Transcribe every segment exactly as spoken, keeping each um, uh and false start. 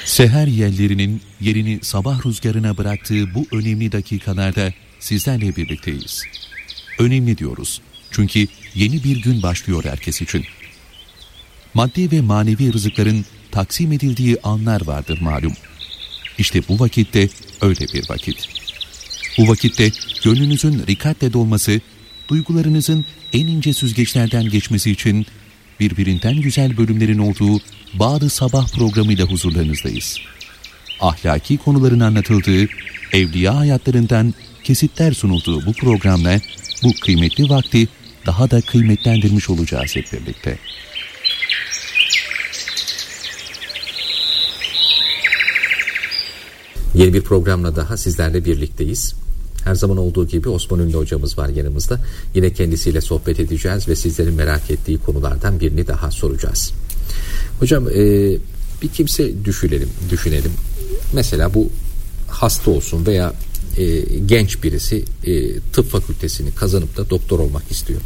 Seher yellerinin yerini sabah rüzgarına bıraktığı bu önemli dakikalarda sizlerle birlikteyiz. Önemli diyoruz. Çünkü yeni bir gün başlıyor herkes için. Maddi ve manevi rızıkların taksim edildiği anlar vardır malum. İşte bu vakitte öyle bir vakit. Bu vakitte gönlünüzün rikatle dolması, duygularınızın en ince süzgeçlerden geçmesi için birbirinden güzel bölümlerin olduğu Bağrı Sabah programıyla huzurlarınızdayız. Ahlaki konuların anlatıldığı, evliya hayatlarından kesitler sunulduğu bu programla bu kıymetli vakti daha da kıymetlendirmiş olacağız hep birlikte. Yeni bir programla daha sizlerle birlikteyiz. Her zaman olduğu gibi Osman Ünlü hocamız var yanımızda. Yine kendisiyle sohbet edeceğiz ve sizlerin merak ettiği konulardan birini daha soracağız. Hocam e, bir kimse düşünelim, düşünelim. Mesela bu hasta olsun veya e, genç birisi e, tıp fakültesini kazanıp da doktor olmak istiyor.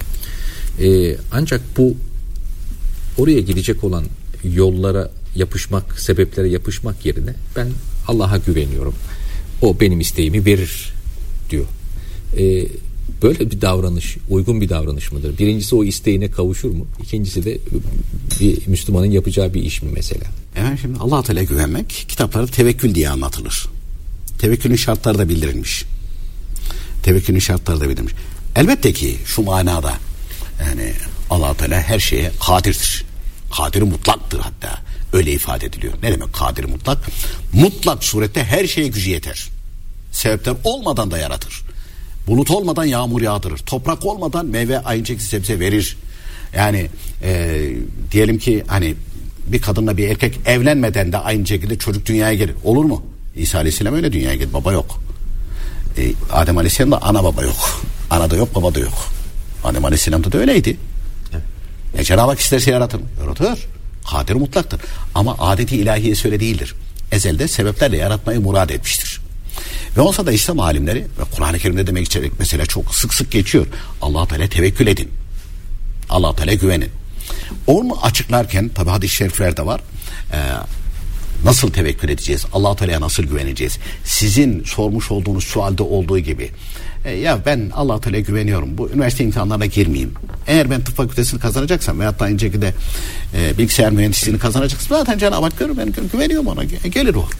E, ancak bu oraya gidecek olan yollara yapışmak, sebeplere yapışmak yerine ben Allah'a güveniyorum, o benim isteğimi verir diyor. Ee, böyle bir davranış uygun bir davranış mıdır? Birincisi o isteğine kavuşur mu? İkincisi de bir Müslümanın yapacağı bir iş mi mesela? Evet, şimdi Allah-u Teala'ya güvenmek kitaplarda tevekkül diye anlatılır. Tevekkülün şartları da bildirilmiş. Tevekkülün şartları da bildirilmiş. Elbette ki şu manada yani Allah-u Teala her şeye kadirdir. Kadir mutlaktır hatta. Öyle ifade ediliyor. Ne demek kadir mutlak? Mutlak surette her şeye gücü yeter. Sebepler olmadan da yaratır. Bulut olmadan yağmur yağdırır. Toprak olmadan meyve, ayıncak, sebze verir. Yani e, diyelim ki hani bir kadınla bir erkek evlenmeden de aynı şekilde çocuk dünyaya gelir. Olur mu? İsa Aleyhisselam öyle dünyaya gelir. Baba yok. E, Adem Aleyhisselam'da ana baba yok. Ana da yok, baba da yok. Adem Aleyhisselam'da da öyleydi. Evet. E, Cenab-ı Hak isterse yaratır mı? Yaratır. Kadir mutlaktır. Ama adeti ilahiyesi öyle değildir. Ezelde sebeplerle yaratmayı murad etmiştir. Ve olsa da İslam alimleri ve Kur'an-ı Kerim'de demek içerek mesela çok sık sık geçiyor. Allah-u Teala tevekkül edin. Allah-u Teala güvenin. Onu açıklarken tabi hadis-i şeriflerde var. Ee, nasıl tevekkül edeceğiz? Allah-u Teala'ya nasıl güveneceğiz? Sizin sormuş olduğunuz sualde olduğu gibi. E, ya ben Allah-u Teala'ya güveniyorum. Bu üniversite imtihanlarına girmeyeyim. Eğer ben tıp fakültesini kazanacaksam veyahut da aynı şekilde e, bilgisayar mühendisliğini kazanacaksam zaten Cenab-ı Hak görür, ben güveniyorum ona. Gelir o.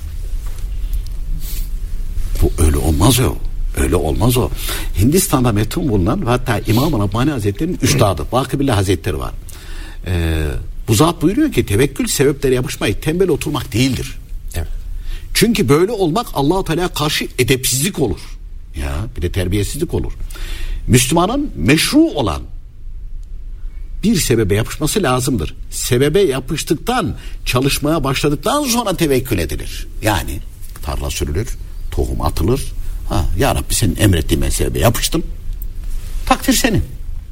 Bu öyle olmaz o. Öyle olmaz o. Hindistan'da metun bulunan ve hatta İmam-ı Rabbani Hazretleri'nin üstadı Bakıbillah Hazretleri var. Ee, bu zat buyuruyor ki tevekkül sebeplere yapışmayıp tembel oturmak değildir. Evet. Çünkü böyle olmak Allah-u Teala'ya karşı edepsizlik olur. Ya bir de terbiyesizlik olur. Müslümanın meşru olan bir sebebe yapışması lazımdır. Sebebe yapıştıktan, çalışmaya başladıktan sonra tevekkül edilir. Yani tarla sürülür, tohum atılır. Ha, ya Rabbi senin emrettiğin sebebe yapıştım. Takdir senin.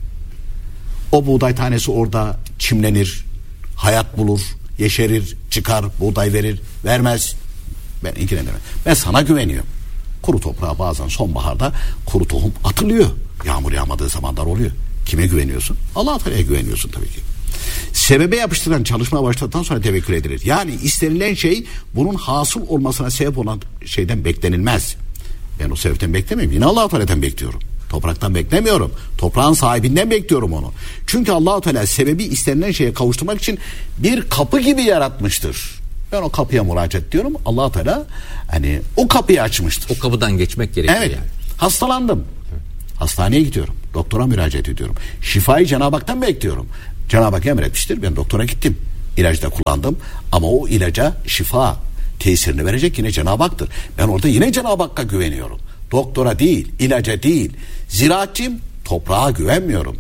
O buğday tanesi orada çimlenir, hayat bulur, yeşerir, çıkar, buğday verir, vermez. Ben ilgilenemem. Ben sana güveniyorum. Kuru toprağa bazen sonbaharda kuru tohum atılıyor. Yağmur yağmadığı zamanlar oluyor. Kime güveniyorsun? Allah-u Teala'ya güveniyorsun tabii ki. Sebebe yapıştıran çalışmaya başladıktan sonra tevekkül edilir. Yani istenilen şey bunun hasıl olmasına sebep olan şeyden beklenilmez. Ben o sebepten beklemiyorum. Yine Allah-u Teala'dan bekliyorum. Topraktan beklemiyorum. Toprağın sahibinden bekliyorum onu. Çünkü Allah-u Teala sebebi istenilen şeye kavuşturmak için bir kapı gibi yaratmıştır. Ben o kapıya müracaat diyorum. Allah-u Teala hani o kapıyı açmıştır. O kapıdan geçmek gerekiyor evet. Yani. Hastalandım. Hastaneye gidiyorum. Doktora müracaat ediyorum. Şifayı Cenab-ı Hak'tan bekliyorum. Cenab-ı Hak emretmiştir. Ben doktora gittim. İlacı da kullandım. Ama o ilaca şifa tesirini verecek yine Cenab-ı Hak'tır. Ben orada yine Cenab-ı Hakk'a güveniyorum. Doktora değil, ilaca değil. Ziraatçıyım, toprağa güvenmiyorum.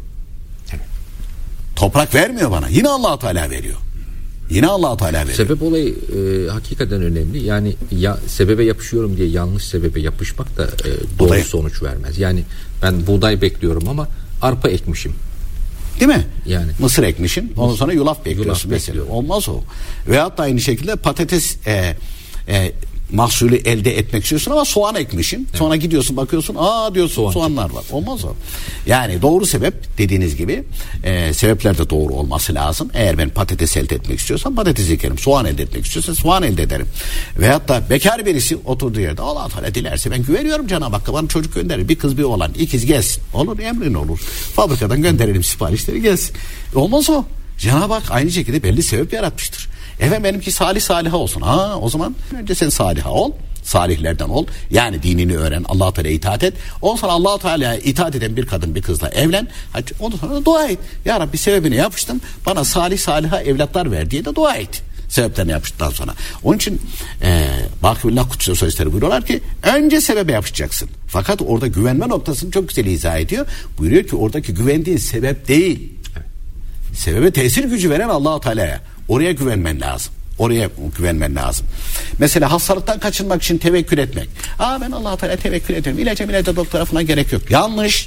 Toprak vermiyor bana. Yine Allah-u Teala veriyor. Yine Allah-u Teala veriyor. Sebep olayı e, hakikaten önemli. Yani ya sebebe yapışıyorum diye yanlış sebebe yapışmak da e, doğru buğday sonuç vermez. Yani ben buğday bekliyorum ama arpa ekmişim. Değil mi? Yani mısır ekmişsin. Ondan sonra yulaf bekliyorsun yulaf mesela. Bekliyorum. Olmaz o. Veyahut da aynı şekilde patates e, e, mahsulü elde etmek istiyorsun ama soğan ekmişsin. Evet. Sonra gidiyorsun bakıyorsun aa diyorsun soğan soğanlar çıkıyor. Var. Olmaz o. Yani doğru sebep dediğiniz gibi e, sebepler de doğru olması lazım. Eğer ben patates elde etmek istiyorsam patates ekerim. Soğan elde etmek istiyorsam soğan elde ederim. Veyahut da bekar birisi oturduğu yerde Allah Teala dilerse ben güveniyorum Cenab-ı Hakk'a bana çocuk gönderir. Bir kız bir oğlan ikiz gelsin. Olur emrin olur. Fabrikadan gönderelim siparişleri gelsin. Olmaz o. Cenab-ı Hak aynı şekilde belli sebep yaratmıştır. Efendim benimki salih saliha olsun. Ha o zaman önce sen saliha ol. Salihlerden ol. Yani dinini öğren. Allah-u Teala'ya itaat et. Ondan sonra Allah-u Teala'ya itaat eden bir kadın bir kızla evlen. Hadi, ondan sonra da dua et. Ya Rabbi sebebini yapıştım. Bana salih saliha evlatlar ver diye de dua et. Sebeplerini yapıştıktan sonra. Onun için e, Bakıbillah Kutsu Sözleri buyuruyorlar ki önce sebebe yapışacaksın. Fakat orada güvenme noktasını çok güzel izah ediyor. Buyuruyor ki oradaki güvendiğin sebep değil. Sebebe tesir gücü veren Allah-u Teala'ya. Oraya güvenmen lazım. Oraya güvenmen lazım. Mesela hastalıktan kaçınmak için tevekkül etmek. Aa ben Allah-u Teala'ya tevekkül ediyorum. İlaca milaca doktora falan gerek yok. Yanlış.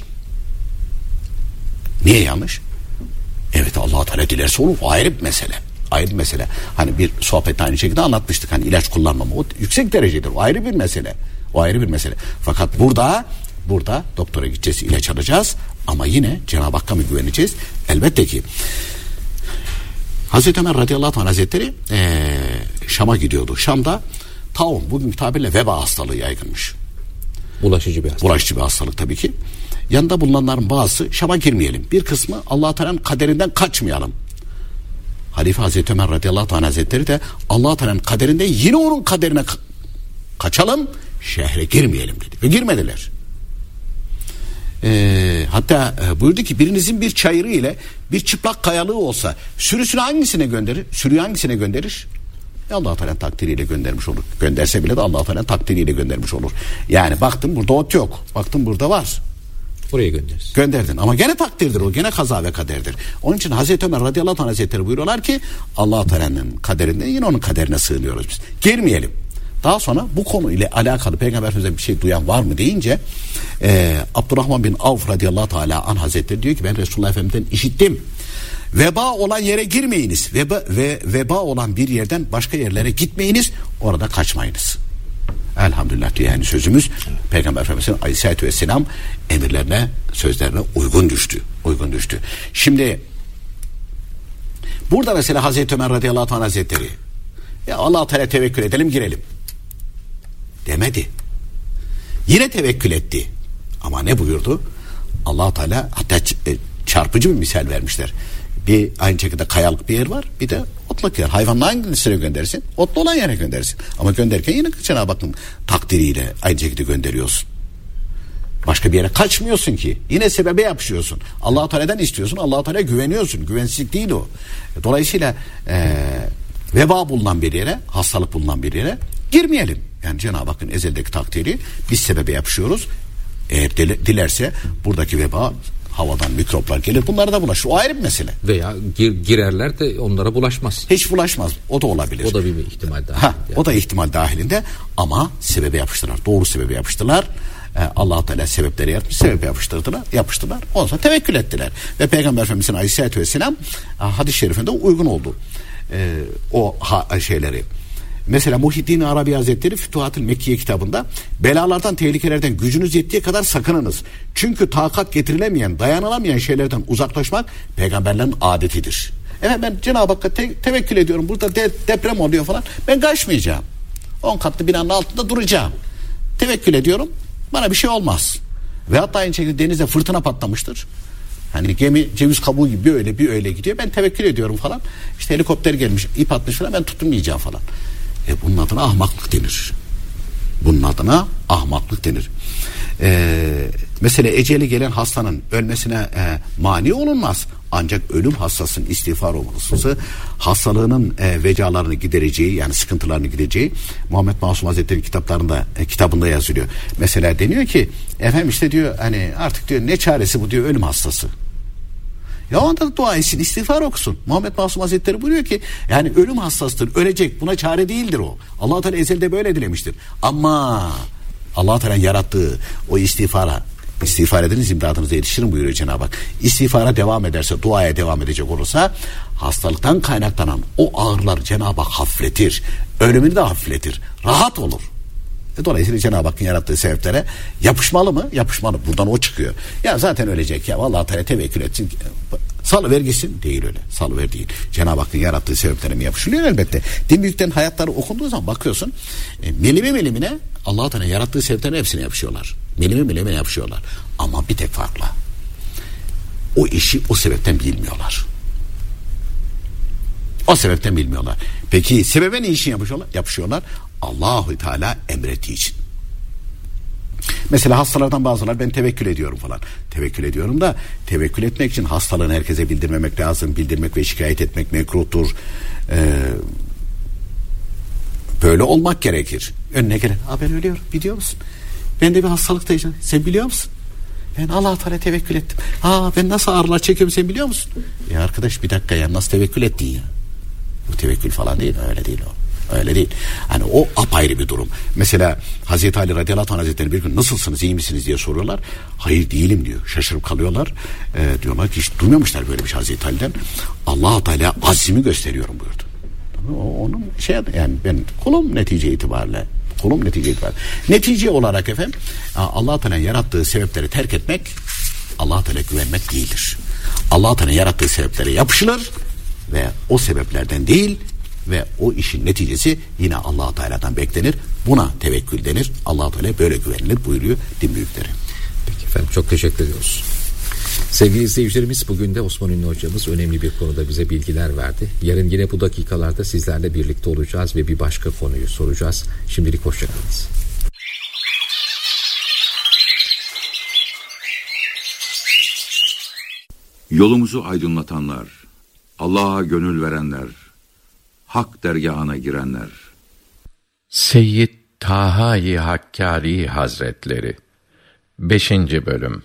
Niye yanlış? Evet Allah-u Teala dilerse olur. O ayrı bir mesele. Ayrı bir mesele. Hani bir sohbette aynı şekilde anlatmıştık. Hani ilaç kullanmama. O yüksek derecedir. O ayrı bir mesele. O ayrı bir mesele. Fakat burada burada doktora gideceğiz, ilaç alacağız. Ama yine Cenab-ı Hakk'a mı güveneceğiz? Elbette ki. Hazreti Ömer radıyallahu anh hazretleri ee, Şam'a gidiyordu. Şam'da taun bugünkü tabirle veba hastalığı yaygınmış. Bulaşıcı bir hastalık. Bulaşıcı bir hastalık tabii ki. Yanında bulunanların bazısı Şam'a girmeyelim. Bir kısmı Allah-u Teala'nın kaderinden kaçmayalım. Halife Hazreti Ömer radıyallahu anh hazretleri de Allah-u Teala'nın kaderinden yine onun kaderine ka- kaçalım. Şehre girmeyelim dedi. Ve girmediler. Ee, hatta e, buyurdu ki birinizin bir çayırı ile bir çıplak kayalığı olsa sürüsünü hangisine gönderir? Sürüyü hangisine gönderir? E, Allah-u Teala'nın takdiriyle göndermiş olur. Gönderse bile de Allah-u Teala'nın takdiriyle göndermiş olur. Yani baktım burada ot yok. Baktım burada var. Oraya göndeririz. Gönderdin ama gene takdirdir o. Gene kaza ve kaderdir. Onun için Hazreti Ömer radıyallahu anh hazretleri buyuruyorlar ki Allah-u Teala'nın kaderinden yine onun kaderine sığınıyoruz biz. Girmeyelim. Daha sonra bu konu ile alakalı Peygamber Efendimiz'e bir şey duyan var mı deyince e, Abdurrahman bin Avf radıyallahu teala anh hazretleri diyor ki ben Resulullah Efendimiz'den işittim. Veba olan yere girmeyiniz. Veba, ve veba olan bir yerden başka yerlere gitmeyiniz. Orada kaçmayınız. Elhamdülillah diye yani sözümüz Peygamber Efendimiz'in aleyhissalatü vesselam emirlerine, sözlerine uygun düştü. Uygun düştü. Şimdi burada mesela Hazreti Ömer radıyallahu anh hazretleri ya Allah-u Teala tevekkül edelim girelim demedi. Yine tevekkül etti. Ama ne buyurdu? Allah-u Teala hatta çarpıcı bir misal vermişler. Bir aynı şekilde kayalık bir yer var. Bir de otlak yer. Hayvanla hangisine göndersin? Otlu olan yere göndersin. Ama gönderirken yine Cenab-ı Hakk'ın takdiriyle aynı şekilde gönderiyorsun. Başka bir yere kaçmıyorsun ki. Yine sebebe yapışıyorsun. Allah-u Teala'dan istiyorsun. Allah-u Teala'ya güveniyorsun. Güvensizlik değil o. Dolayısıyla e, veba bulunan bir yere, hastalık bulunan bir yere girmeyelim. Yani Cenab-ı Hakk'ın ezeldeki takdiri biz sebebe yapışıyoruz. Eğer dilerse buradaki veba havadan mikroplar gelir. Bunlara da bulaşır. O ayrı bir mesele. Veya gir, girerler de onlara bulaşmaz. Hiç bulaşmaz. O da olabilir. O da bir ihtimal dahilinde. Ha, yani. O da ihtimal dahilinde ama sebebe yapıştılar. Doğru sebebe yapıştılar. Ee, Allah-u Teala sebepleri yaratmış. Sebebe yapıştırdılar. Yapıştılar. Ondan sonra tevekkül ettiler. Ve Peygamber Efendimiz'in aleyhissalatü vesselam hadis-i şerifinde uygun oldu. Ee, o ha, şeyleri. Mesela Muhyiddin Arabi Hazretleri Fütuhat-ı Mekkiye kitabında belalardan, tehlikelerden gücünüz yettiği kadar sakınınız. Çünkü takat getirilemeyen, dayanılamayan şeylerden uzaklaşmak peygamberlerin adetidir. Evet ben Cenab-ı Hakk'a te- tevekkül ediyorum. Burada de- deprem oluyor falan. Ben kaçmayacağım. On katlı binanın altında duracağım. Tevekkül ediyorum. Bana bir şey olmaz. Ve hatta aynı şekilde denizde fırtına patlamıştır. Hani gemi ceviz kabuğu gibi bir öyle bir öyle gidiyor. Ben tevekkül ediyorum falan. İşte helikopter gelmiş, ip atmış falan. Ben tutunmayacağım falan. E bunun adına ahmaklık denir. Bunun adına ahmaklık denir. Ee, mesela eceli gelen hastanın ölmesine e, mani olunmaz. Ancak ölüm hastasının istiğfar olması hastalığının e, vecalarını gidereceği yani sıkıntılarını gidereceği Muhammed Masum Hazretleri kitaplarında e, kitabında yazılıyor. Mesela deniyor ki efendim işte diyor hani artık diyor ne çaresi bu diyor ölüm hastası. Ya o anda dua etsin, istiğfar okusun. Muhammed Masum Hazretleri buyuruyor ki yani ölüm hastasıdır, ölecek, buna çare değildir o. Allah-u Teala ezelde böyle dilemiştir. Ama Allah-u Teala'nın yarattığı o istiğfara, istiğfar ediniz imdadınıza yetişirin buyuruyor Cenab-ı Hak. İstiğfara devam ederse, duaya devam edecek olursa hastalıktan kaynaklanan o ağrılar Cenab-ı Hak hafifletir. Ölümünü de hafifletir. Rahat olur. E, dolayısıyla Cenab-ı Hakk'ın yarattığı sebeplere yapışmalı mı? Yapışmalı. Buradan o çıkıyor. Ya zaten ölecek ya. Vallahi Teala tevekkül etsin. Salıver gitsin. Değil öyle. Salıver değil. Cenab-ı Hakk'ın yarattığı sebeplere mi yapışılıyor? Elbette. Din büyüklerin hayatları okunduğu zaman bakıyorsun. E, melime melimine Allah-u Teala yarattığı sebeplerin hepsine yapışıyorlar. Melime melime yapışıyorlar. Ama bir tek farkla. O işi o sebepten bilmiyorlar. O sebepten bilmiyorlar. Peki sebebe ne için yapışıyorlar? Yapışıyorlar. Allahu Teala emrettiği için. Mesela hastalardan bazıları ben tevekkül ediyorum falan. Tevekkül ediyorum da tevekkül etmek için hastalığını herkese bildirmemek lazım. Bildirmek ve şikayet etmek mekruhtur. Ee, böyle olmak gerekir. Önüne gelen, "Aa, ben ölüyorum biliyor musun? Ben de bir hastalıktayım. Sen biliyor musun? Ben Allah-u Teala tevekkül ettim. Aa, ben nasıl ağrılar çekiyorum sen biliyor musun?" Ya arkadaş bir dakika ya, nasıl tevekkül ettin ya? Bu tevekkül falan değil, öyle değil o. Öyle değil. Hani o apayrı bir durum. Mesela Hazreti Ali radıyallahu anh hazretleri bir gün "Nasılsınız, iyi misiniz?" diye soruyorlar. "Hayır değilim" diyor. Şaşırıp kalıyorlar. Ee, diyorlar ki hiç duymamışlar böyle bir şey Hazreti Ali'den. Allah-u Teala azmi gösteriyorum buyurdu. O, onun şey yani ben kulum netice itibariyle. Kulum netice itibariyle. Netice olarak efendim Allah-u Teala'nın yarattığı sebepleri terk etmek, Allah-u Teala'ya güvenmek değildir. Allah-u Teala'nın yarattığı sebeplere yapışılır ve o sebeplerden değil ve o işin neticesi yine Allah-u Teala'dan beklenir. Buna tevekkül denir. Allah-u Teala böyle güvenilir buyuruyor din büyükleri. Peki efendim, çok teşekkür ediyoruz. Sevgili izleyicilerimiz, bugün de Osman Ünlü hocamız önemli bir konuda bize bilgiler verdi. Yarın yine bu dakikalarda sizlerle birlikte olacağız ve bir başka konuyu soracağız. Şimdilik hoşçakalınız. Yolumuzu aydınlatanlar, Allah'a gönül verenler, hak dergahına girenler. Seyyid Taha-i Hakkari Hazretleri beşinci Bölüm.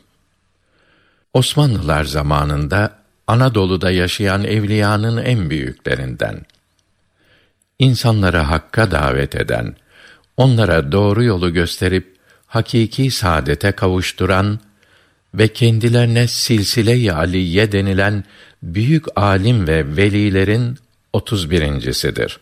Osmanlılar zamanında Anadolu'da yaşayan evliyanın en büyüklerinden. İnsanları hakka davet eden, onlara doğru yolu gösterip hakiki saadete kavuşturan ve kendilerine silsile-i aliye denilen büyük alim ve velilerin otuz birincisidir.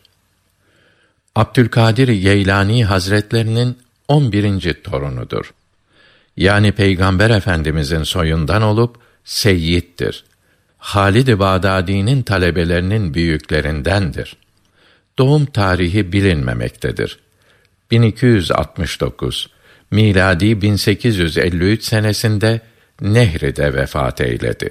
Abdülkadir Geylani Hazretlerinin on birinci torunudur. Yani Peygamber Efendimizin soyundan olup seyyiddir. Halid-i Bağdadi'nin talebelerinin büyüklerindendir. Doğum tarihi bilinmemektedir. bin iki yüz altmış dokuz, miladi bin sekiz yüz elli üç senesinde Nehri'de vefat eyledi.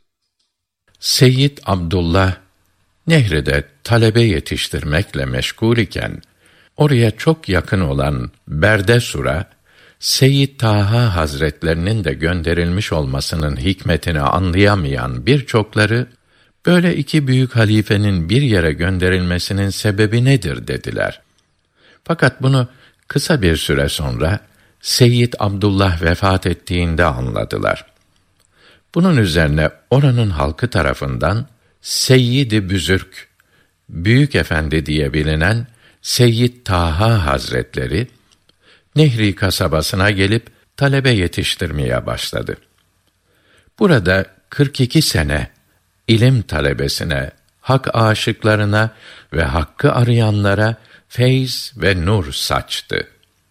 Seyyid Abdullah, Nehri'de talebe yetiştirmekle meşgul iken, oraya çok yakın olan Berdesur'a, Seyyid Taha Hazretlerinin de gönderilmiş olmasının hikmetini anlayamayan birçokları, böyle iki büyük halifenin bir yere gönderilmesinin sebebi nedir dediler. Fakat bunu kısa bir süre sonra Seyyid Abdullah vefat ettiğinde anladılar. Bunun üzerine oranın halkı tarafından Seyyid-i Büzürk, Büyük Efendi diye bilinen Seyyid Taha Hazretleri, Nehri kasabasına gelip talebe yetiştirmeye başladı. Burada kırk iki sene ilim talebesine, hak aşıklarına ve hakkı arayanlara feyz ve nur saçtı.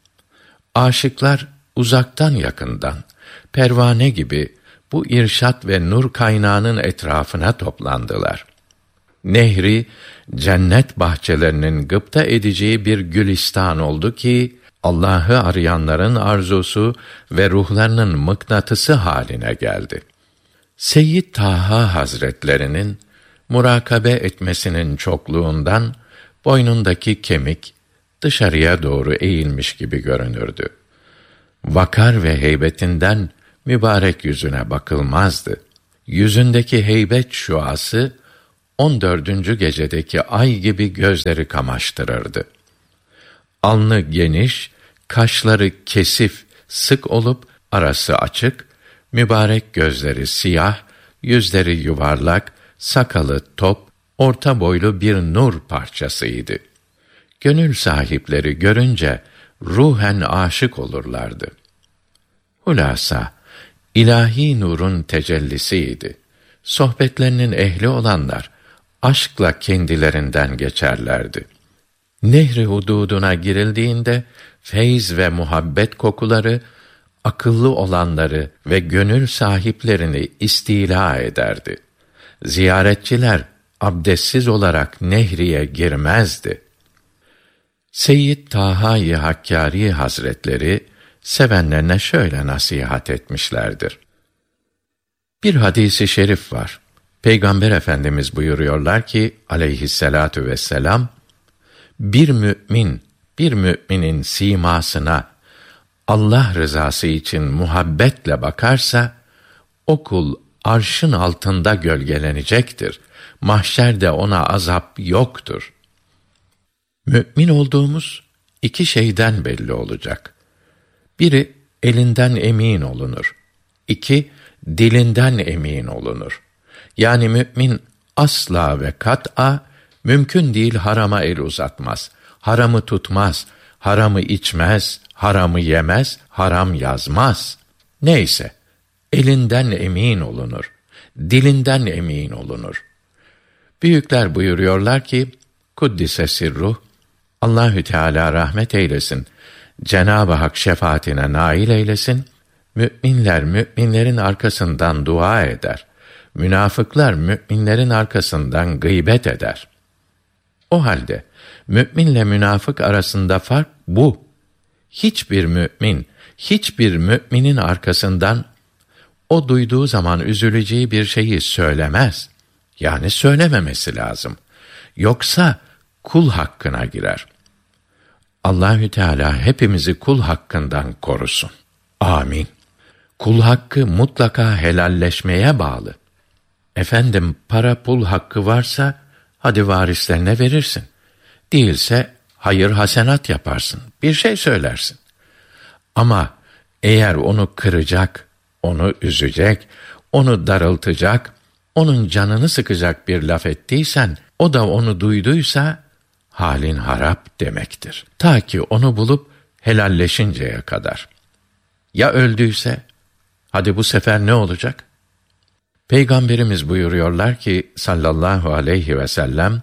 Aşıklar uzaktan yakından, pervane gibi bu irşat ve nur kaynağının etrafına toplandılar. Nehri, cennet bahçelerinin gıpta edeceği bir gülistan oldu ki, Allah'ı arayanların arzusu ve ruhlarının mıknatısı haline geldi. Seyyid Taha Hazretlerinin murakabe etmesinin çokluğundan boynundaki kemik dışarıya doğru eğilmiş gibi görünürdü. Vakar ve heybetinden mübarek yüzüne bakılmazdı. Yüzündeki heybet şuası on dördüncü gecedeki ay gibi gözleri kamaştırırdı. Alnı geniş, kaşları kesif, sık olup arası açık, mübarek gözleri siyah, yüzleri yuvarlak, sakalı top, orta boylu bir nur parçasıydı. Gönül sahipleri görünce ruhen aşık olurlardı. Hulasa, ilahi nurun tecellisiydi. Sohbetlerinin ehli olanlar aşkla kendilerinden geçerlerdi. Nehri hududuna girildiğinde feyz ve muhabbet kokuları akıllı olanları ve gönül sahiplerini istila ederdi. Ziyaretçiler abdestsiz olarak nehriye girmezdi. Seyyid Taha-i Hakkari Hazretleri sevenlerine şöyle nasihat etmişlerdir. Bir hadisi şerif var. Peygamber Efendimiz buyuruyorlar ki aleyhissalatu vesselam, bir mümin bir müminin simasına Allah rızası için muhabbetle bakarsa o kul arşın altında gölgelenecektir. Mahşerde ona azap yoktur. Mümin olduğumuz iki şeyden belli olacak. Biri elinden emin olunur. İki, dilinden emin olunur. Yani mümin asla ve kat'a mümkün değil harama el uzatmaz. Haramı tutmaz, haramı içmez, haramı yemez, haram yazmaz. Neyse, elinden emin olunur, dilinden emin olunur. Büyükler buyuruyorlar ki, Kuddise sirruh, Allahü Teala rahmet eylesin, Cenab-ı Hak şefaatine nail eylesin, müminler müminlerin arkasından dua eder, münafıklar müminlerin arkasından gıybet eder. O halde, müminle münafık arasında fark bu. Hiçbir mümin, hiçbir müminin arkasından o duyduğu zaman üzüleceği bir şeyi söylemez. Yani söylememesi lazım. Yoksa kul hakkına girer. Allahü Teala hepimizi kul hakkından korusun. Amin. Kul hakkı mutlaka helalleşmeye bağlı. Efendim para pul hakkı varsa hadi varislerine verirsin. Değilse hayır hasenat yaparsın. Bir şey söylersin. Ama eğer onu kıracak, onu üzecek, onu darıltacak, onun canını sıkacak bir laf ettiysen, o da onu duyduysa halin harap demektir. Ta ki onu bulup helalleşinceye kadar. Ya öldüyse, hadi bu sefer ne olacak? Peygamberimiz buyuruyorlar ki sallallahu aleyhi ve sellem,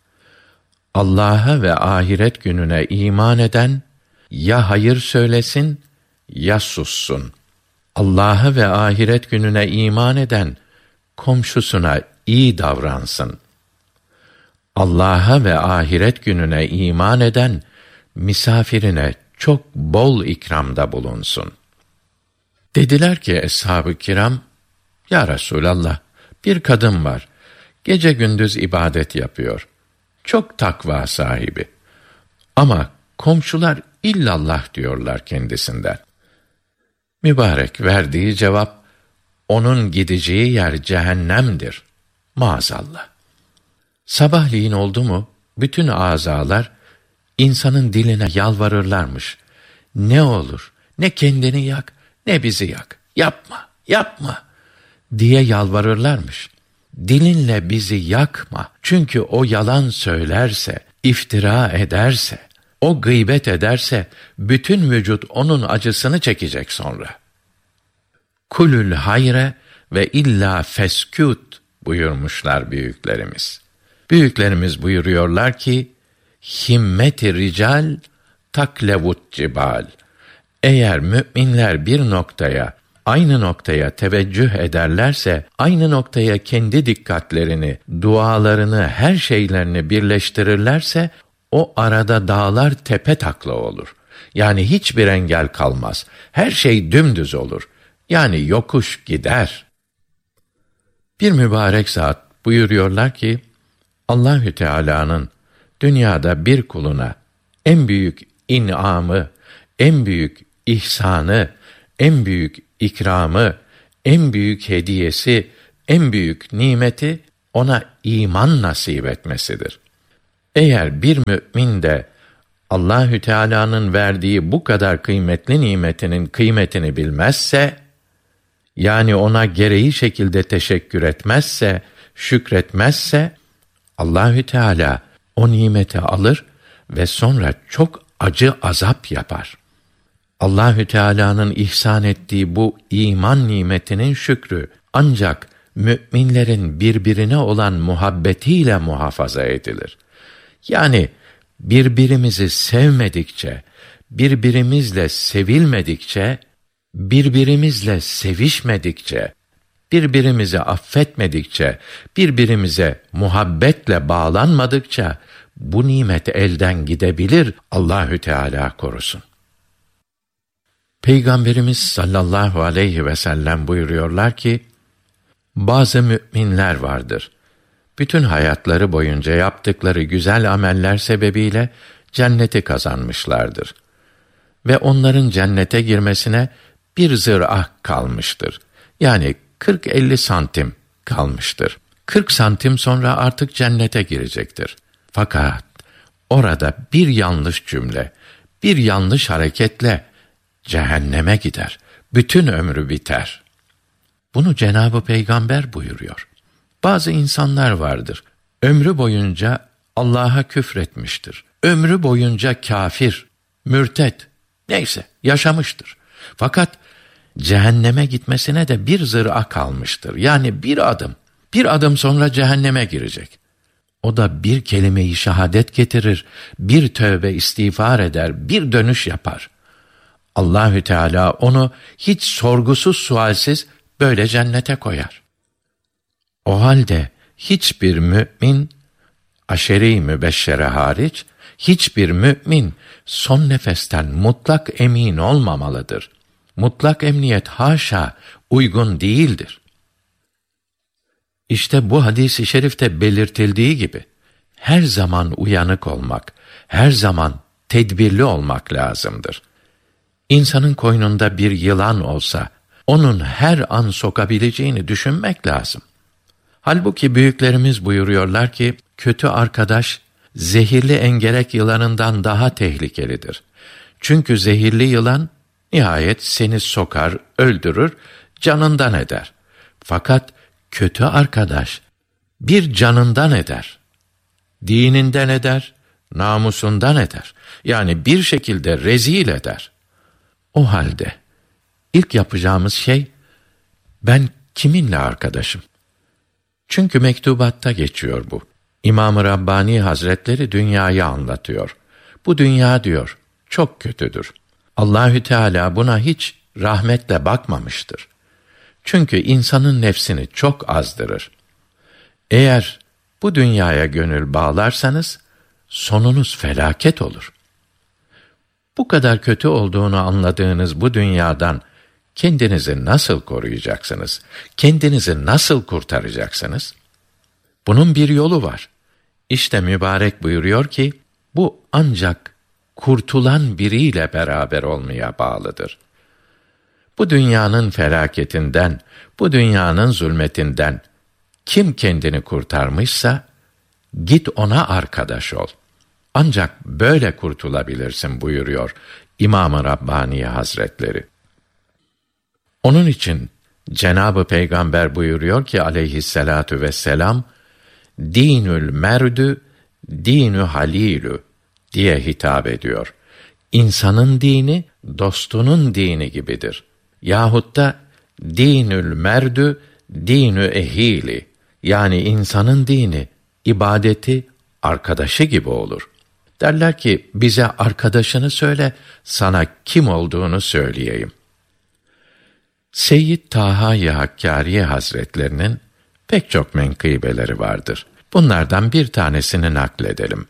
Allah'a ve ahiret gününe iman eden ya hayır söylesin ya sussun. Allah'a ve ahiret gününe iman eden komşusuna iyi davransın. Allah'a ve ahiret gününe iman eden misafirine çok bol ikramda bulunsun. Dediler ki eshab-ı kiram, ya Resulallah, bir kadın var, gece gündüz ibadet yapıyor. Çok takva sahibi. Ama komşular illallah diyorlar kendisinden. Mübarek verdiği cevap, onun gideceği yer cehennemdir. Maazallah. Sabahleyin oldu mu, bütün azalar insanın diline yalvarırlarmış. Ne olur, ne kendini yak, ne bizi yak. Yapma, yapma diye yalvarırlarmış. Dilinle bizi yakma. Çünkü o yalan söylerse, iftira ederse, o gıybet ederse, bütün vücut onun acısını çekecek sonra. Kulül hayre ve illa feskut buyurmuşlar büyüklerimiz. Büyüklerimiz buyuruyorlar ki, himmet-i rical taklevut cibal. Eğer müminler bir noktaya, aynı noktaya teveccüh ederlerse, aynı noktaya kendi dikkatlerini, dualarını, her şeylerini birleştirirlerse, o arada dağlar tepe takla olur. Yani hiçbir engel kalmaz. Her şey dümdüz olur. Yani yokuş gider. Bir mübarek zat buyuruyorlar ki, Allahü Teala'nın dünyada bir kuluna en büyük inamı, en büyük ihsanı, en büyük ikramı, en büyük hediyesi, en büyük nimeti ona iman nasip etmesidir. Eğer bir mümin de Allahü Teala'nın verdiği bu kadar kıymetli nimetinin kıymetini bilmezse, yani ona gereği şekilde teşekkür etmezse, şükretmezse, Allahü Teala o nimeti alır ve sonra çok acı azap yapar. Allahü Teala'nın ihsan ettiği bu iman nimetinin şükrü ancak müminlerin birbirine olan muhabbetiyle muhafaza edilir. Yani birbirimizi sevmedikçe, birbirimizle sevilmedikçe, birbirimizle sevişmedikçe, birbirimizi affetmedikçe, birbirimize muhabbetle bağlanmadıkça bu nimet elden gidebilir, Allahü Teala korusun. Peygamberimiz sallallahu aleyhi ve sellem buyuruyorlar ki, bazı müminler vardır. Bütün hayatları boyunca yaptıkları güzel ameller sebebiyle cenneti kazanmışlardır. Ve onların cennete girmesine bir zırah kalmıştır. Yani kırk elli santim kalmıştır. kırk santim sonra artık cennete girecektir. Fakat orada bir yanlış cümle, bir yanlış hareketle cehenneme gider. Bütün ömrü biter. Bunu Cenab-ı Peygamber buyuruyor. Bazı insanlar vardır. Ömrü boyunca Allah'a küfretmiştir. Ömrü boyunca kâfir, mürtet, neyse yaşamıştır. Fakat cehenneme gitmesine de bir zır'a kalmıştır. Yani bir adım, bir adım sonra cehenneme girecek. O da bir kelime-i şehadet getirir, bir tövbe istiğfar eder, bir dönüş yapar. Allahü Teala onu hiç sorgusuz sualsiz böyle cennete koyar. O halde hiçbir mümin, aşere-i mübeşşere hariç, hiçbir mümin son nefesten mutlak emin olmamalıdır. Mutlak emniyet haşa uygun değildir. İşte bu hadis-i şerifte belirtildiği gibi her zaman uyanık olmak, her zaman tedbirli olmak lazımdır. İnsanın koynunda bir yılan olsa, onun her an sokabileceğini düşünmek lazım. Halbuki büyüklerimiz buyuruyorlar ki, kötü arkadaş, zehirli engerek yılanından daha tehlikelidir. Çünkü zehirli yılan, nihayet seni sokar, öldürür, canından eder. Fakat kötü arkadaş, bir canından eder. Dininden eder, namusundan eder. Yani bir şekilde rezil eder. O halde, ilk yapacağımız şey, ben kiminle arkadaşım? Çünkü mektubatta geçiyor bu. İmam-ı Rabbani Hazretleri dünyayı anlatıyor. Bu dünya diyor, çok kötüdür. Allahü Teala buna hiç rahmetle bakmamıştır. Çünkü insanın nefsini çok azdırır. Eğer bu dünyaya gönül bağlarsanız, sonunuz felaket olur. Bu kadar kötü olduğunu anladığınız bu dünyadan kendinizi nasıl koruyacaksınız? Kendinizi nasıl kurtaracaksınız? Bunun bir yolu var. İşte mübarek buyuruyor ki, bu ancak kurtulan biriyle beraber olmaya bağlıdır. Bu dünyanın felaketinden, bu dünyanın zulmetinden kim kendini kurtarmışsa, git ona arkadaş ol. Ancak böyle kurtulabilirsin buyuruyor İmam-ı Rabbani Hazretleri. Onun için Cenab-ı Peygamber buyuruyor ki aleyhissalatu vesselam, dinül merdü dinü halilü diye hitap ediyor. İnsanın dini dostunun dini gibidir. Yahut da dinül merdü dinü ehili, yani insanın dini, ibadeti arkadaşı gibi olur. Derler ki bize arkadaşını söyle, sana kim olduğunu söyleyeyim. Seyyid Taha-i Hakkâri Hazretlerinin pek çok menkıbeleri vardır. Bunlardan bir tanesini nakledelim.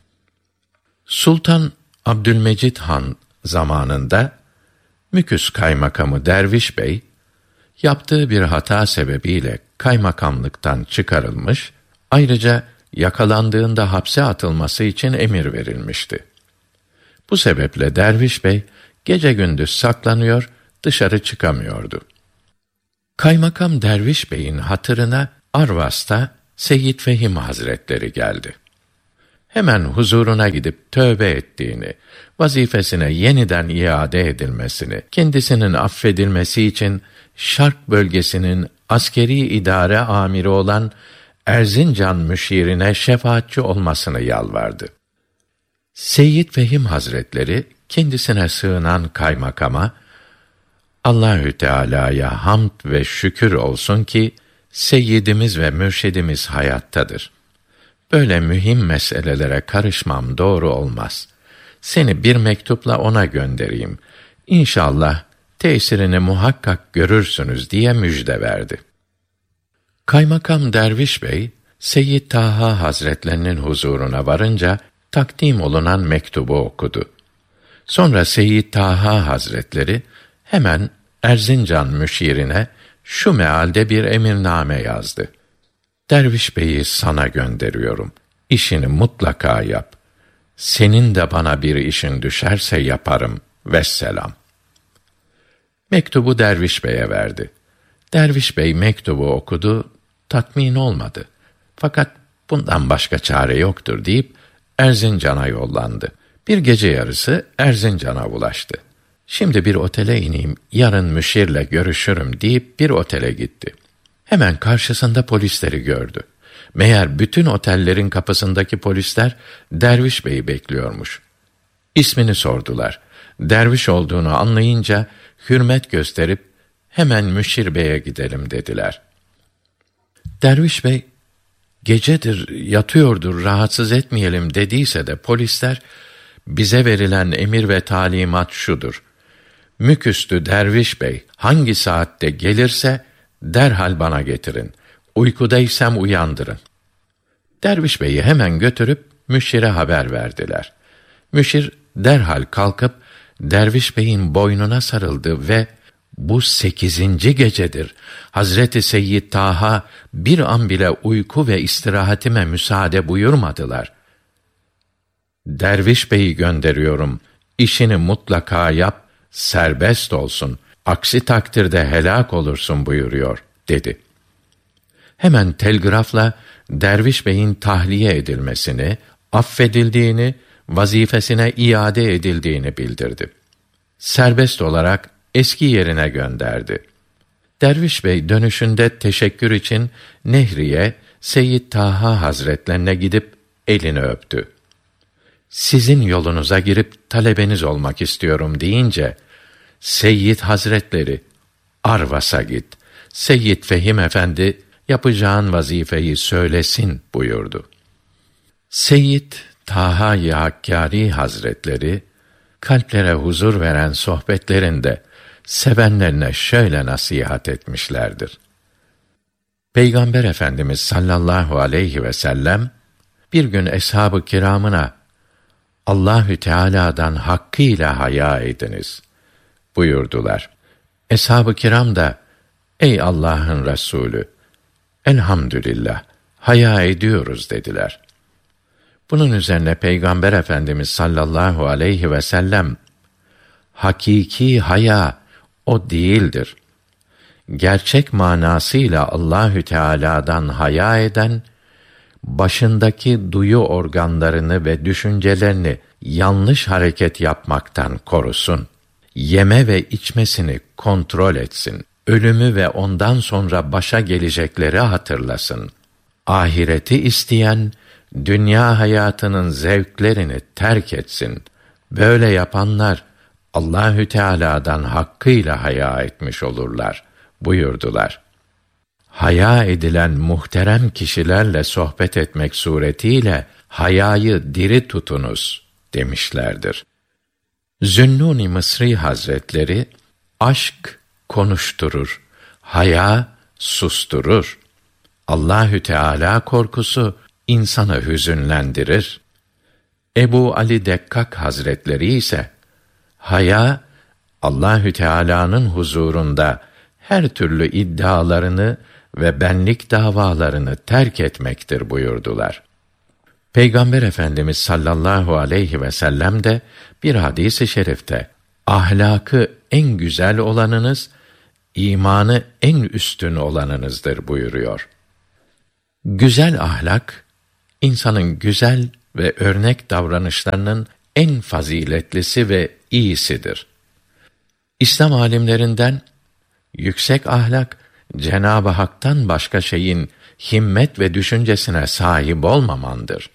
Sultan Abdülmecid Han zamanında Müküs Kaymakamı Derviş Bey, yaptığı bir hata sebebiyle kaymakamlıktan çıkarılmış, ayrıca yakalandığında hapse atılması için emir verilmişti. Bu sebeple Derviş Bey gece gündüz saklanıyor, dışarı çıkamıyordu. Kaymakam Derviş Bey'in hatırına Arvas'ta Seyyid Fehim Hazretleri geldi. Hemen huzuruna gidip tövbe ettiğini, vazifesine yeniden iade edilmesini, kendisinin affedilmesi için Şark bölgesinin askeri idare amiri olan Erzincan müşirine şefaatçi olmasını yalvardı. Seyyid Fehim Hazretleri kendisine sığınan kaymakama, Allahü Teala'ya hamd ve şükür olsun ki Seyyidimiz ve mürşidimiz hayattadır. böyle mühim meselelere karışmam doğru olmaz. Seni bir mektupla ona göndereyim. İnşallah tesirini muhakkak görürsünüz diye müjde verdi. Kaymakam Derviş Bey, Seyyid Taha Hazretlerinin huzuruna varınca takdim olunan mektubu okudu. Sonra Seyyid Taha Hazretleri hemen Erzincan müşirine şu mealde bir emirname yazdı. Derviş Bey'i sana gönderiyorum. İşini mutlaka yap. Senin de bana bir işin düşerse yaparım. Vesselam. Mektubu Derviş Bey'e verdi. Derviş Bey mektubu okudu, tatmin olmadı. Fakat bundan başka çare yoktur deyip Erzincan'a yollandı. Bir gece yarısı Erzincan'a ulaştı. Şimdi bir otele ineyim, yarın müşirle görüşürüm deyip bir otele gitti. Hemen karşısında polisleri gördü. Meğer bütün otellerin kapısındaki polisler Derviş Bey'i bekliyormuş. İsmini sordular. Derviş olduğunu anlayınca hürmet gösterip hemen müşir beye gidelim dediler. Derviş Bey, gecedir, yatıyordur, rahatsız etmeyelim dediyse de polisler, bize verilen emir ve talimat şudur. Müküstü Derviş Bey hangi saatte gelirse derhal bana getirin. Uykudaysam uyandırın. Derviş Bey'i hemen götürüp müşire haber verdiler. Müşir derhal kalkıp Derviş Bey'in boynuna sarıldı ve bu sekizinci gecedir. Hazreti Seyyid Taha bir an bile uyku ve istirahatime müsaade buyurmadılar. Derviş Bey'i gönderiyorum. İşini mutlaka yap, serbest olsun. Aksi takdirde helak olursun buyuruyor, dedi. Hemen telgrafla Derviş Bey'in tahliye edilmesini, affedildiğini, vazifesine iade edildiğini bildirdi. Serbest olarak eski yerine gönderdi. Derviş Bey dönüşünde teşekkür için Nehriye, Seyyid Taha Hazretlerine gidip elini öptü. Sizin yolunuza girip talebeniz olmak istiyorum deyince, Seyyid Hazretleri, Arvas'a git. Seyyid Fehim Efendi, yapacağın vazifeyi söylesin buyurdu. Seyyid Taha-i Hakkari Hazretleri, kalplere huzur veren sohbetlerinde sevenlerine şöyle nasihat etmişlerdir. Peygamber Efendimiz sallallahu aleyhi ve sellem bir gün eshab-ı kiramına Allahü Teala'dan hakkıyla haya ediniz buyurdular. Eshab-ı kiram da ey Allah'ın Resulü, elhamdülillah haya ediyoruz dediler. Bunun üzerine Peygamber Efendimiz sallallahu aleyhi ve sellem hakiki haya o değildir. Gerçek manasıyla Allahü Teala'dan haya eden, başındaki duyu organlarını ve düşüncelerini yanlış hareket yapmaktan korusun. Yeme ve içmesini kontrol etsin. Ölümü ve ondan sonra başa gelecekleri hatırlasın. Ahireti isteyen, dünya hayatının zevklerini terk etsin. Böyle yapanlar, Allahü Teala'dan hakkıyla haya etmiş olurlar buyurdular. Haya edilen muhterem kişilerle sohbet etmek suretiyle hayayı diri tutunuz demişlerdir. Zünnûn-i Mısri Hazretleri, aşk konuşturur, haya susturur. Allahü Teala korkusu insanı hüzünlendirir. Ebu Ali Dekkak Hazretleri ise haya Allahü Teala'nın huzurunda her türlü iddialarını ve benlik davalarını terk etmektir buyurdular. Peygamber Efendimiz sallallahu aleyhi ve sellem de bir hadis-i şerifte ahlakı en güzel olanınız, imanı en üstün olanınızdır buyuruyor. Güzel ahlak, insanın güzel ve örnek davranışlarının en faziletlisi ve iyisidir. İslam alimlerinden yüksek ahlak, Cenab-ı Hak'tan başka şeyin himmet ve düşüncesine sahip olmamandır.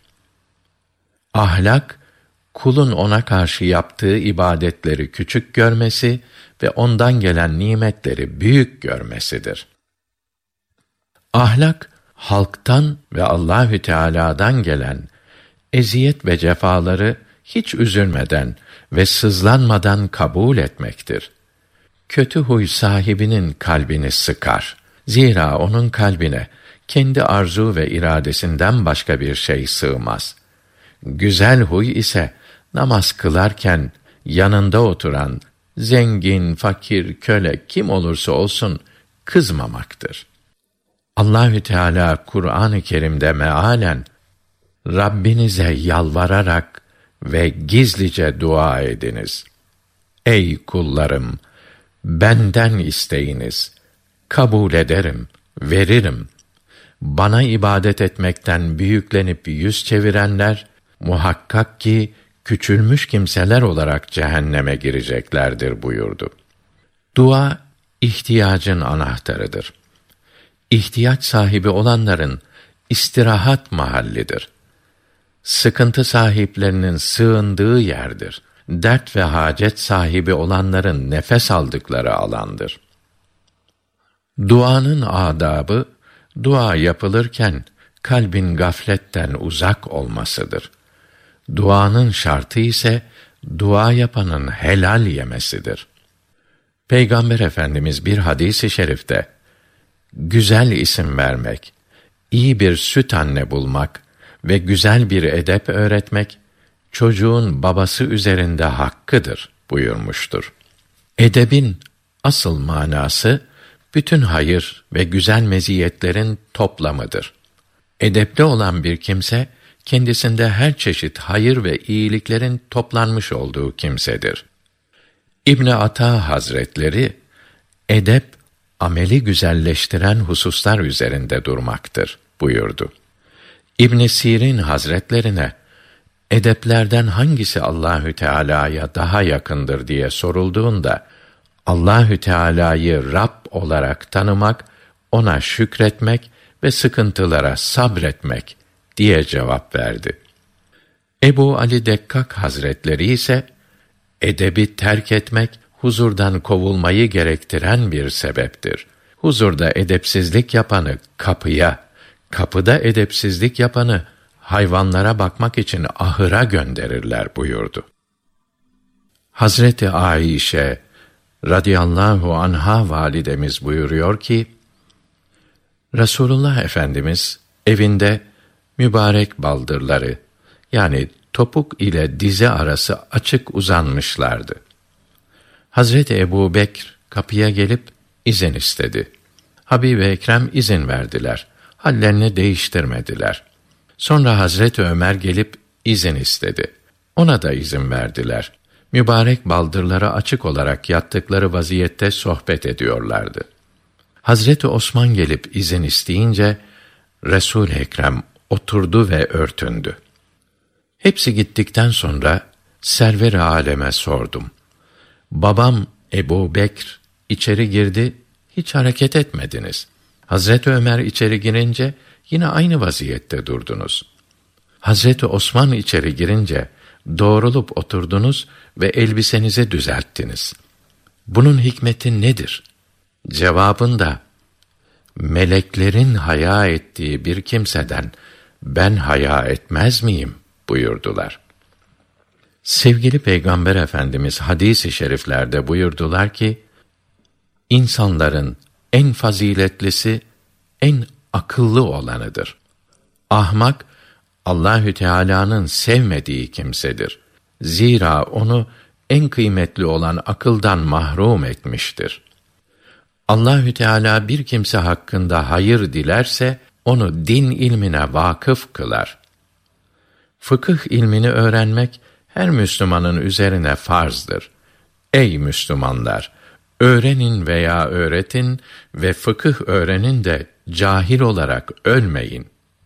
Ahlak, kulun ona karşı yaptığı ibadetleri küçük görmesi ve ondan gelen nimetleri büyük görmesidir. Ahlak, halktan ve Allahü Teala'dan gelen eziyet ve cefaları hiç üzülmeden ve sızlanmadan kabul etmektir. Kötü huy sahibinin kalbini sıkar. Zira onun kalbine kendi arzu ve iradesinden başka bir şey sığmaz. Güzel huy ise namaz kılarken yanında oturan zengin, fakir, köle kim olursa olsun kızmamaktır. Allahü Teala Kur'an-ı Kerim'de mealen Rabbinize yalvararak ve gizlice dua ediniz. Ey kullarım, benden isteyiniz, kabul ederim, veririm. Bana ibadet etmekten büyüklenip yüz çevirenler, muhakkak ki küçülmüş kimseler olarak cehenneme gireceklerdir buyurdu. Dua, ihtiyacın anahtarıdır. İhtiyaç sahibi olanların istirahat mahallidir. Sıkıntı sahiplerinin sığındığı yerdir. Dert ve hacet sahibi olanların nefes aldıkları alandır. Duanın adabı, dua yapılırken kalbin gafletten uzak olmasıdır. Duanın şartı ise dua yapanın helal yemesidir. Peygamber Efendimiz bir hadis-i şerifte güzel isim vermek, iyi bir süt anne bulmak ve güzel bir edep öğretmek çocuğun babası üzerinde hakkıdır buyurmuştur. Edebin asıl manası bütün hayır ve güzel meziyetlerin toplamıdır. Edepli olan bir kimse kendisinde her çeşit hayır ve iyiliklerin toplanmış olduğu kimsedir. İbn Ata Hazretleri edep ameli güzelleştiren hususlar üzerinde durmaktır buyurdu. İbn Sirin Hazretlerine edeplerden hangisi Allahü Teala'ya daha yakındır diye sorulduğunda Allahü Teala'yı Rab olarak tanımak, ona şükretmek ve sıkıntılara sabretmek diye cevap verdi. Ebu Ali Dekkak Hazretleri ise edebi terk etmek huzurdan kovulmayı gerektiren bir sebeptir. Huzurda edepsizlik yapanı kapıya, kapıda edepsizlik yapanı hayvanlara bakmak için ahıra gönderirler buyurdu. Hazreti Aişe radıyallahu anha validemiz buyuruyor ki, Resulullah Efendimiz evinde mübarek baldırları, yani topuk ile dizi arası açık uzanmışlardı. Hazreti Ebubekr kapıya gelip izin istedi. Habib-i Ekrem izin verdiler. Hallerini değiştirmediler. Sonra Hazreti Ömer gelip izin istedi. Ona da izin verdiler. Mübarek baldırları açık olarak yattıkları vaziyette sohbet ediyorlardı. Hazreti Osman gelip izin isteyince Resul-i Ekrem oturdu ve örtündü. Hepsi gittikten sonra server-i aleme sordum. Babam Ebu Bekr içeri girdi, hiç hareket etmediniz. Hazreti Ömer içeri girince yine aynı vaziyette durdunuz. Hazreti Osman içeri girince doğrulup oturdunuz ve elbisenizi düzelttiniz. Bunun hikmeti nedir? Cevabında, meleklerin haya ettiği bir kimseden ben haya etmez miyim buyurdular. Sevgili Peygamber Efendimiz hadis-i şeriflerde buyurdular ki, insanların en faziletlisi, en akıllı olanıdır. Ahmak, Allahü Teala'nın sevmediği kimsedir. Zira onu en kıymetli olan akıldan mahrum etmiştir. Allahü Teala bir kimse hakkında hayır dilerse onu din ilmine vakıf kılar. Fıkıh ilmini öğrenmek her Müslümanın üzerine farzdır. Ey Müslümanlar, öğrenin veya öğretin ve fıkıh öğrenin de cahil olarak ölmeyin.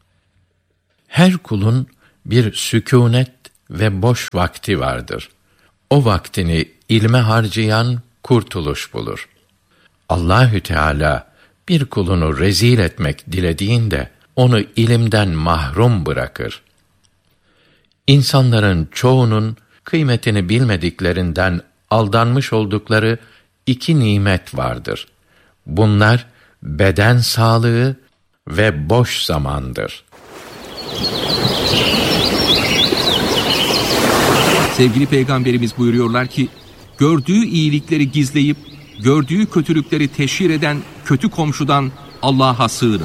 Her kulun bir sükûnet ve boş vakti vardır. O vaktini ilme harcayan kurtuluş bulur. Allahü Teala bir kulunu rezil etmek dilediğinde onu ilimden mahrum bırakır. İnsanların çoğunun kıymetini bilmediklerinden aldanmış oldukları iki nimet vardır. Bunlar beden sağlığı, ve boş zamandır. Sevgili Peygamberimiz buyuruyorlar ki, gördüğü iyilikleri gizleyip, gördüğü kötülükleri teşhir eden kötü komşudan Allah'a sığının.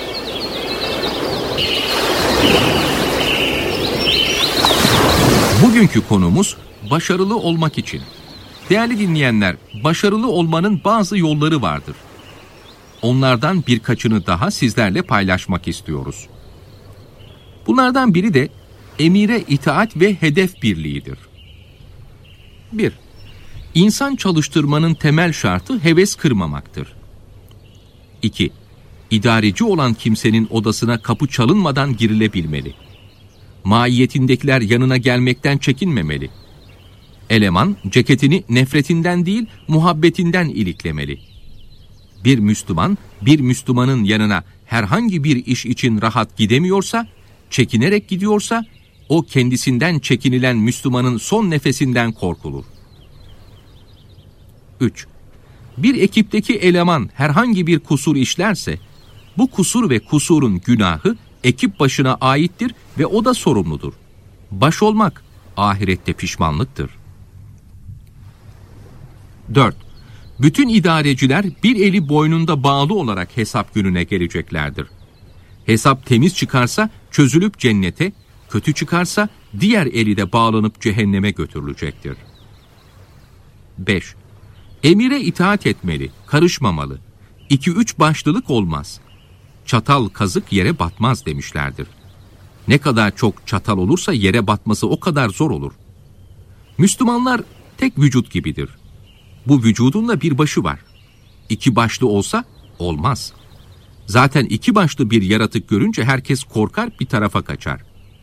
Bugünkü konumuz başarılı olmak için. Değerli dinleyenler, başarılı olmanın bazı yolları vardır. Onlardan birkaçını daha sizlerle paylaşmak istiyoruz. Bunlardan biri de emire itaat ve hedef birliğidir. bir. İnsan çalıştırmanın temel şartı heves kırmamaktır. iki. İdareci olan kimsenin odasına kapı çalınmadan girilebilmeli. Maiyetindekiler yanına gelmekten çekinmemeli. Eleman ceketini nefretinden değil, muhabbetinden iliklemeli. Bir Müslüman, bir Müslümanın yanına herhangi bir iş için rahat gidemiyorsa, çekinerek gidiyorsa, o kendisinden çekinilen Müslümanın son nefesinden korkulur. üç. Bir ekipteki eleman herhangi bir kusur işlerse, bu kusur ve kusurun günahı ekip başına aittir ve o da sorumludur. Baş olmak ahirette pişmanlıktır. dört. Bütün idareciler bir eli boynunda bağlı olarak hesap gününe geleceklerdir. Hesap temiz çıkarsa çözülüp cennete, kötü çıkarsa diğer eli de bağlanıp cehenneme götürülecektir. beş. Emire itaat etmeli, karışmamalı. İki üç başlılık olmaz. Çatal kazık yere batmaz demişlerdir. Ne kadar çok çatal olursa yere batması o kadar zor olur. Müslümanlar tek vücut gibidir. Bu vücudun da bir başı var. İki başlı olsa olmaz. Zaten iki başlı bir yaratık görünce herkes korkar, bir tarafa kaçar.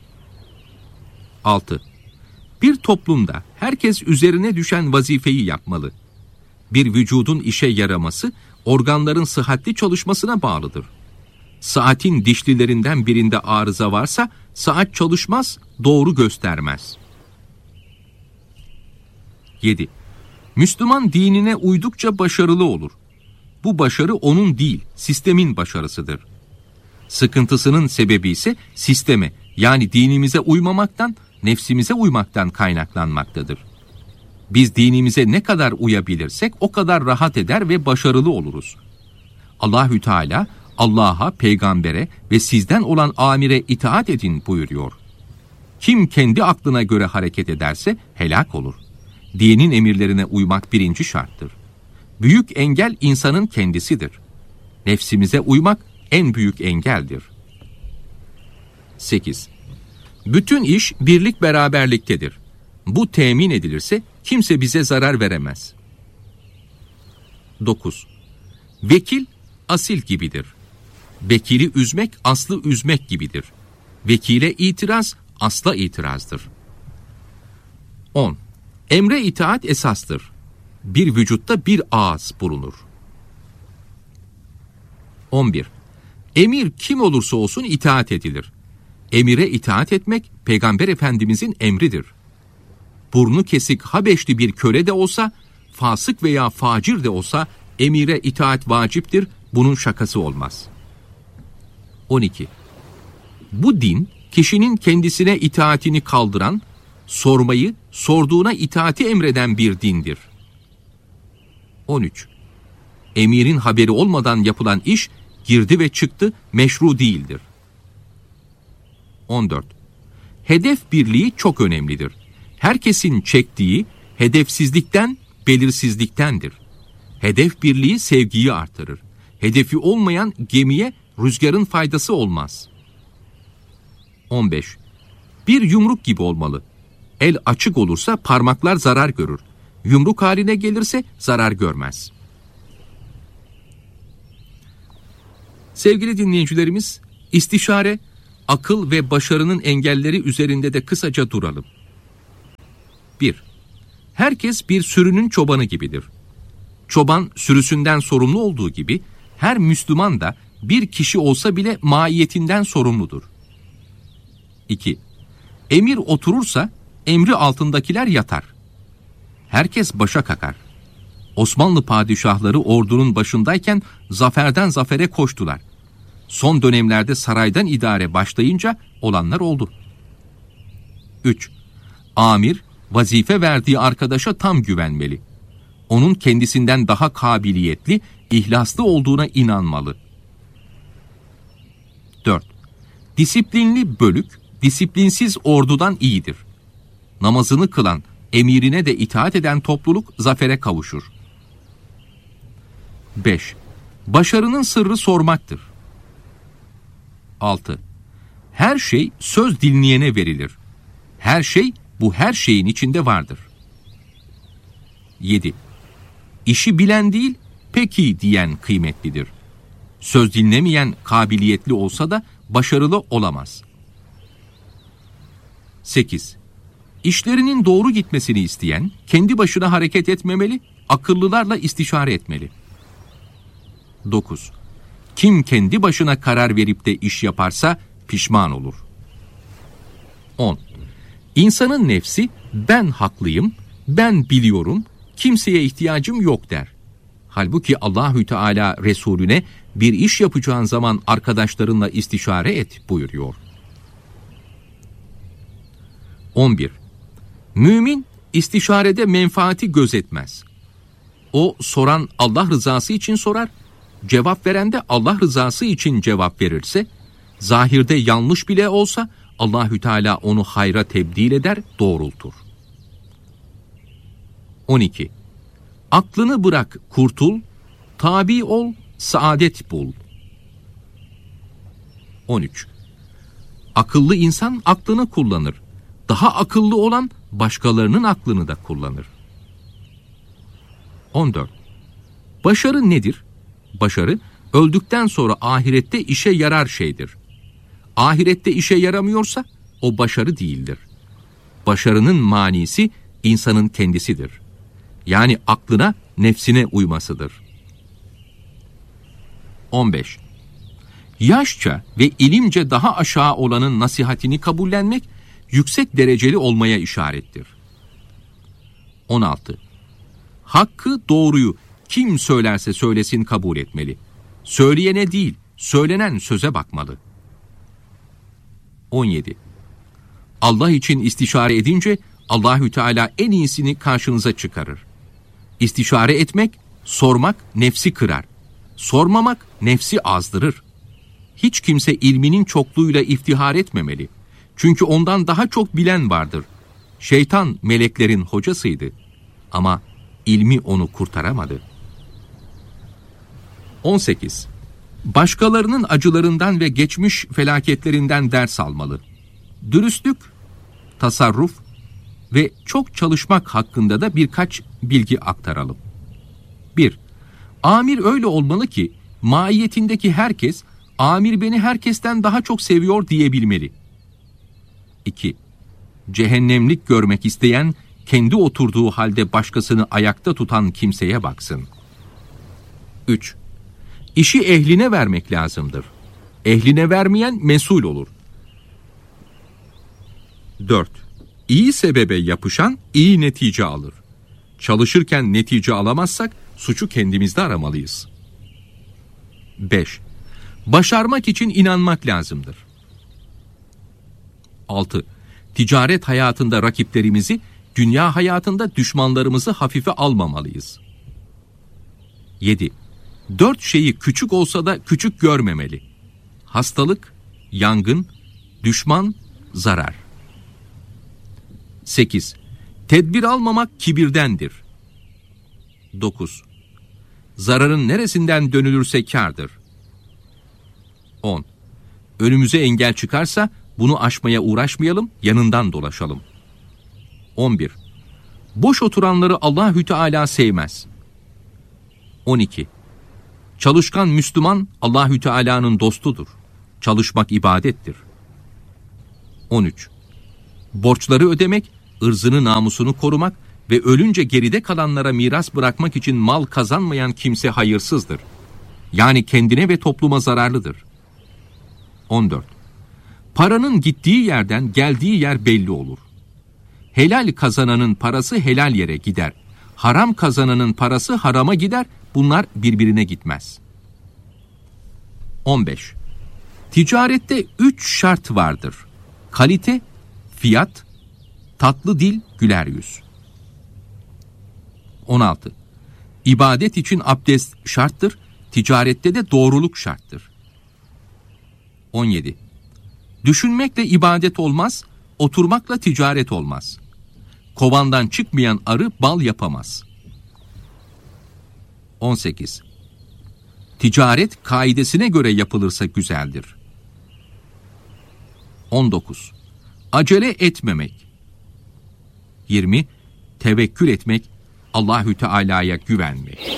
altı. Bir toplumda herkes üzerine düşen vazifeyi yapmalı. Bir vücudun işe yaraması, organların sıhhatli çalışmasına bağlıdır. Saatin dişlilerinden birinde arıza varsa, saat çalışmaz, doğru göstermez. yedi. Müslüman dinine uydukça başarılı olur. Bu başarı onun değil, sistemin başarısıdır. Sıkıntısının sebebi ise sisteme, yani dinimize uymamaktan, nefsimize uymaktan kaynaklanmaktadır. Biz dinimize ne kadar uyabilirsek o kadar rahat eder ve başarılı oluruz. Allahü Teala, Allah'a, peygambere ve sizden olan amire itaat edin buyuruyor. Kim kendi aklına göre hareket ederse helak olur. Dinin emirlerine uymak birinci şarttır. Büyük engel insanın kendisidir. Nefsimize uymak en büyük engeldir. sekiz. Bütün iş birlik beraberliktedir. Bu temin edilirse kimse bize zarar veremez. dokuz. Vekil asil gibidir. Vekili üzmek aslı üzmek gibidir. Vekile itiraz asla itirazdır. on. Emre itaat esastır. Bir vücutta bir ağız bulunur. on bir. Emir kim olursa olsun itaat edilir. Emire itaat etmek Peygamber Efendimizin emridir. Burnu kesik Habeşli bir köle de olsa, fasık veya facir de olsa emire itaat vaciptir, bunun şakası olmaz. on iki. Bu din kişinin kendisine itaatini kaldıran, sormayı, sorduğuna itaati emreden bir dindir. on üç. Emirin haberi olmadan yapılan iş, girdi ve çıktı, meşru değildir. on dört. Hedef birliği çok önemlidir. Herkesin çektiği hedefsizlikten, belirsizliktendir. Hedef birliği sevgiyi artırır. Hedefi olmayan gemiye rüzgarın faydası olmaz. on beş. Bir yumruk gibi olmalı. El açık olursa parmaklar zarar görür. Yumruk haline gelirse zarar görmez. Sevgili dinleyicilerimiz, istişare, akıl ve başarının engelleri üzerinde de kısaca duralım. bir. Herkes bir sürünün çobanı gibidir. Çoban sürüsünden sorumlu olduğu gibi, her Müslüman da bir kişi olsa bile maiyetinden sorumludur. iki. Emir oturursa, emri altındakiler yatar. Herkes başa kakar. Osmanlı padişahları ordunun başındayken zaferden zafere koştular. Son dönemlerde saraydan idare başlayınca olanlar oldu. üç. Amir, vazife verdiği arkadaşa tam güvenmeli. Onun kendisinden daha kabiliyetli, ihlaslı olduğuna inanmalı. dört. Disiplinli bölük, disiplinsiz ordudan iyidir. Namazını kılan, emirine de itaat eden topluluk zafere kavuşur. beş. Başarının sırrı sormaktır. altı. Her şey söz dinleyene verilir. Her şey bu her şeyin içinde vardır. yedi. İşi bilen değil, peki diyen kıymetlidir. Söz dinlemeyen kabiliyetli olsa da başarılı olamaz. sekiz. İşlerinin doğru gitmesini isteyen, kendi başına hareket etmemeli, akıllılarla istişare etmeli. dokuz. Kim kendi başına karar verip de iş yaparsa pişman olur. on. İnsanın nefsi, ben haklıyım, ben biliyorum, kimseye ihtiyacım yok der. Halbuki Allahü Teala Resulüne bir iş yapacağın zaman arkadaşlarınla istişare et buyuruyor. on bir. Mümin istişarede menfaati gözetmez. O soran Allah rızası için sorar, cevap veren de Allah rızası için cevap verirse, zahirde yanlış bile olsa Allahü Teala onu hayra tebdil eder, doğrultur. on iki. Aklını bırak, kurtul, tabi ol, saadet bul. on üç. Akıllı insan aklını kullanır. Daha akıllı olan başkalarının aklını da kullanır. on dört. Başarı nedir? Başarı, öldükten sonra ahirette işe yarar şeydir. Ahirette işe yaramıyorsa o başarı değildir. Başarının manisi insanın kendisidir. Yani aklına, nefsine uymasıdır. on beş. Yaşça ve ilimce daha aşağı olanın nasihatini kabullenmek, yüksek dereceli olmaya işarettir. on altı. Hakkı, doğruyu kim söylerse söylesin kabul etmeli. Söyleyene değil, söylenen söze bakmalı. on yedi. Allah için istişare edince Allahü Teala en iyisini karşınıza çıkarır. İstişare etmek, sormak nefsi kırar. Sormamak nefsi azdırır. Hiç kimse ilminin çokluğuyla iftihar etmemeli. Çünkü ondan daha çok bilen vardır. Şeytan meleklerin hocasıydı. Ama ilmi onu kurtaramadı. on sekiz. Başkalarının acılarından ve geçmiş felaketlerinden ders almalı. Dürüstlük, tasarruf ve çok çalışmak hakkında da birkaç bilgi aktaralım. bir. Amir öyle olmalı ki, maiyetindeki herkes, amir beni herkesten daha çok seviyor diyebilmeli. iki. Cehennemlik görmek isteyen, kendi oturduğu halde başkasını ayakta tutan kimseye baksın. üç. İşi ehline vermek lazımdır. Ehline vermeyen mesul olur. dört. İyi sebebe yapışan iyi netice alır. Çalışırken netice alamazsak suçu kendimizde aramalıyız. beş. Başarmak için inanmak lazımdır. altı. Ticaret hayatında rakiplerimizi, dünya hayatında düşmanlarımızı hafife almamalıyız. yedi. Dört şeyi küçük olsa da küçük görmemeli. Hastalık, yangın, düşman, zarar. sekiz. Tedbir almamak kibirdendir. dokuz. Zararın neresinden dönülürse kârdır. on. Önümüze engel çıkarsa bunu aşmaya uğraşmayalım, yanından dolaşalım. on bir. Boş oturanları Allahü Teala sevmez. on iki. Çalışkan Müslüman Allahü Teala'nın dostudur. Çalışmak ibadettir. on üç. Borçları ödemek, ırzını namusunu korumak ve ölünce geride kalanlara miras bırakmak için mal kazanmayan kimse hayırsızdır. Yani kendine ve topluma zararlıdır. on dört. Paranın gittiği yerden geldiği yer belli olur. Helal kazananın parası helal yere gider. Haram kazananın parası harama gider. Bunlar birbirine gitmez. on beş. Ticarette üç şart vardır: kalite, fiyat, tatlı dil, güler yüz. on altı. İbadet için abdest şarttır, ticarette de doğruluk şarttır. on yedi. Düşünmekle ibadet olmaz, oturmakla ticaret olmaz. Kovandan çıkmayan arı bal yapamaz. on sekiz. Ticaret kaidesine göre yapılırsa güzeldir. on dokuz. Acele etmemek. yirmi. Tevekkül etmek, Allahü Teala'ya güvenmek.